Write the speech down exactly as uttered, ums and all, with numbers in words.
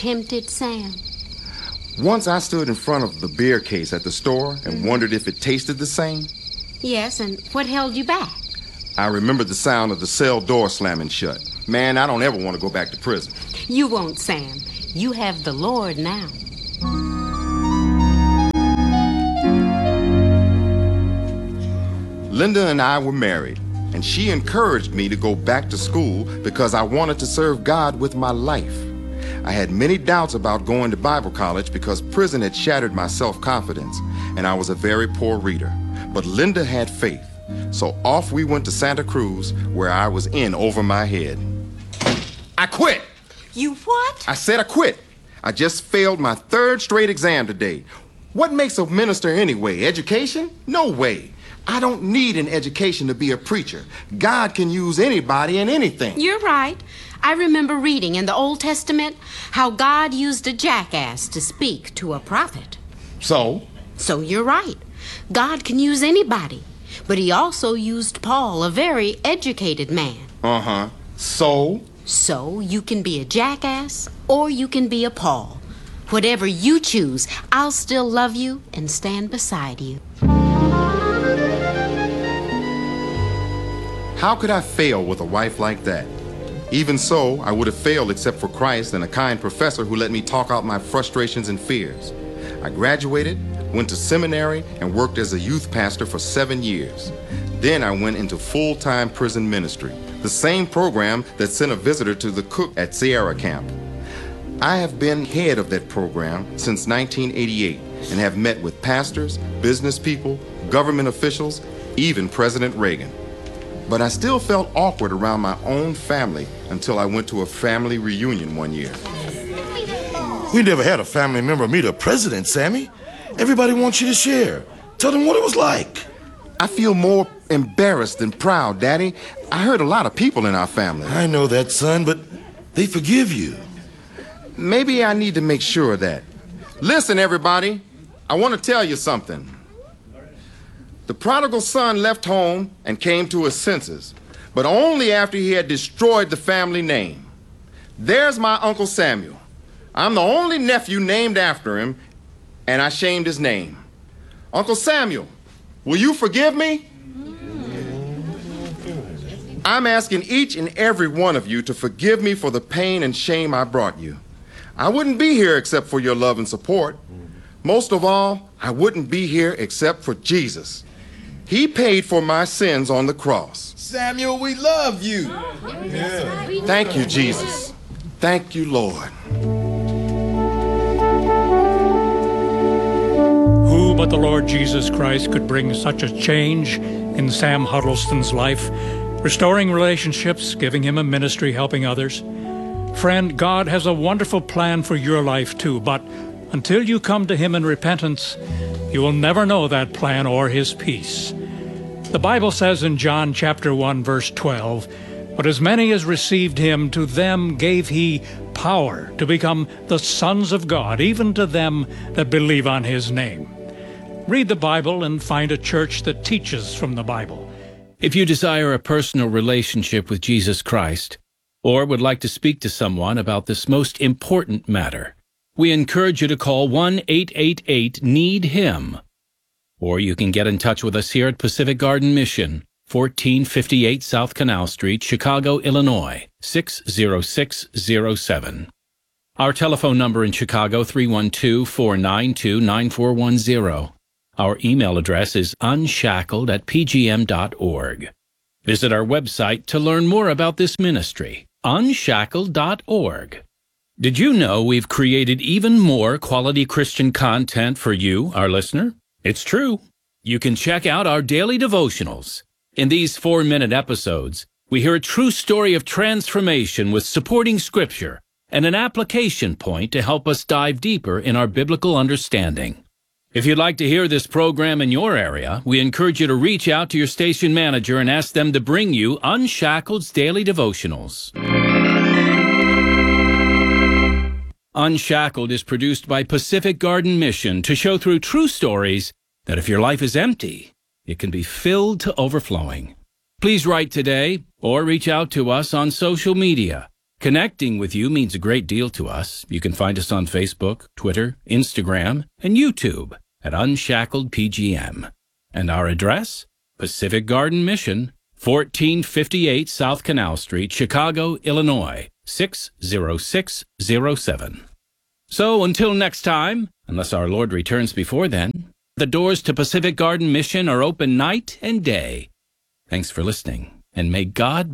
tempted Sam? Once I stood in front of the beer case at the store and mm-hmm. wondered if it tasted the same. Yes, and what held you back? I remembered the sound of the cell door slamming shut. Man, I don't ever want to go back to prison. You won't, Sam. You have the Lord now. Linda and I were married, and she encouraged me to go back to school because I wanted to serve God with my life. I had many doubts about going to Bible college because prison had shattered my self-confidence, and I was a very poor reader. But Linda had faith, so off we went to Santa Cruz, where I was in over my head. I quit! You what? I said I quit. I just failed my third straight exam today. What makes a minister anyway? Education? No way. I don't need an education to be a preacher. God can use anybody and anything. You're right. I remember reading in the Old Testament how God used a jackass to speak to a prophet. So? So you're right. God can use anybody. But he also used Paul, a very educated man. Uh-huh. So? So you can be a jackass or you can be a Paul. Whatever you choose, I'll still love you and stand beside you. How could I fail with a wife like that? Even so, I would have failed except for Christ and a kind professor who let me talk out my frustrations and fears. I graduated, went to seminary, and worked as a youth pastor for seven years. Then I went into full-time prison ministry, the same program that sent a visitor to the cook at Sierra Camp. I have been head of that program since nineteen eighty-eight and have met with pastors, business people, government officials, even President Reagan. But I still felt awkward around my own family until I went to a family reunion one year. We never had a family member meet a president, Sammy. Everybody wants you to share. Tell them what it was like. I feel more embarrassed than proud, Daddy. I hurt a lot of people in our family. I know that, son, but they forgive you. Maybe I need to make sure of that. Listen, everybody, I want to tell you something. The prodigal son left home and came to his senses, but only after he had destroyed the family name. There's my Uncle Samuel. I'm the only nephew named after him, and I shamed his name. Uncle Samuel, will you forgive me? I'm asking each and every one of you to forgive me for the pain and shame I brought you. I wouldn't be here except for your love and support. Most of all, I wouldn't be here except for Jesus. He paid for my sins on the cross. Samuel, we love you. Yeah. Thank you, Jesus. Thank you, Lord. Who but the Lord Jesus Christ could bring such a change in Sam Huddleston's life, restoring relationships, giving him a ministry, helping others? Friend, God has a wonderful plan for your life too, but until you come to him in repentance, you will never know that plan or his peace. The Bible says in John chapter one, verse twelve, "But as many as received him, to them gave he power to become the sons of God, even to them that believe on his name." Read the Bible and find a church that teaches from the Bible. If you desire a personal relationship with Jesus Christ, or would like to speak to someone about this most important matter, we encourage you to call one eight eight eight need him. Or you can get in touch with us here at Pacific Garden Mission, fourteen fifty-eight South Canal Street, Chicago, Illinois, six zero six zero seven. Our telephone number in Chicago, three one two, four nine two, nine four one zero. Our email address is unshackled at p g m dot org. Visit our website to learn more about this ministry, unshackled dot org. Did you know we've created even more quality Christian content for you, our listener? It's true. You can check out our daily devotionals. In these four-minute episodes, we hear a true story of transformation with supporting scripture and an application point to help us dive deeper in our biblical understanding. If you'd like to hear this program in your area, we encourage you to reach out to your station manager and ask them to bring you Unshackled's Daily Devotionals. Unshackled is produced by Pacific Garden Mission to show through true stories that if your life is empty, it can be filled to overflowing. Please write today or reach out to us on social media. Connecting with you means a great deal to us. You can find us on Facebook, Twitter, Instagram, and YouTube at Unshackled P G M. And our address? Pacific Garden Mission, fourteen fifty-eight South Canal Street, Chicago, Illinois, six zero six zero seven. So until next time, unless our Lord returns before then, the doors to Pacific Garden Mission are open night and day. Thanks for listening, and may God